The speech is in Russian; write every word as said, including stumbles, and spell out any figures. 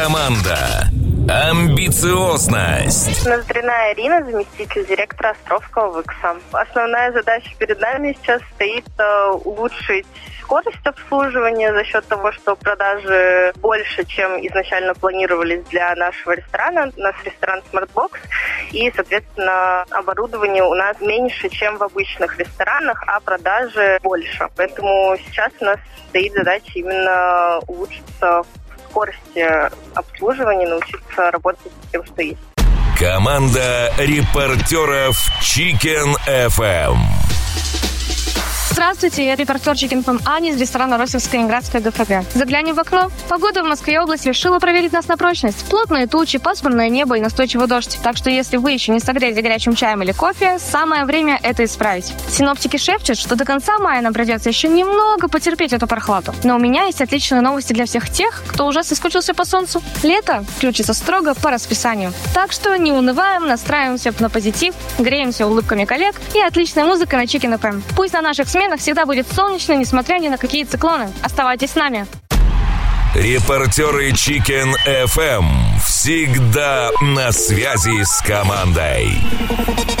Команда. Амбициозность. Ноздрина Ирина, заместитель директора Островского ВИКСа. Основная задача перед нами сейчас стоит улучшить скорость обслуживания за счет того, что продажи больше, чем изначально планировались для нашего ресторана. У нас ресторан Smartbox, и, соответственно, оборудование у нас меньше, чем в обычных ресторанах, а продажи больше. Поэтому сейчас у нас стоит задача именно улучшиться в скорости обслуживания, научиться работать с тем, что есть. Команда репортеров Chicken эф эм. Здравствуйте, я репортер Chicken эф эм Аня из ресторана Росевская Ленинградская ГФГ. Заглянем в окно. Погода в Москве и области решила проверить нас на прочность. Плотные тучи, пасмурное небо и настойчивый дождь. Так что если вы еще не согрели горячим чаем или кофе, самое время это исправить. Синоптики шепчут, что до конца мая нам придется еще немного потерпеть эту прохладу. Но у меня есть отличные новости для всех тех, кто уже соскучился по солнцу. Лето включится строго по расписанию. Так что не унываем, настраиваемся на позитив, греемся улыбками коллег и отличной музыкой на Chicken эф эм. Пусть на наших сменах всегда будет солнечно, несмотря ни на какие циклоны. Оставайтесь с нами. Репортеры Chicken эф эм всегда на связи с командой.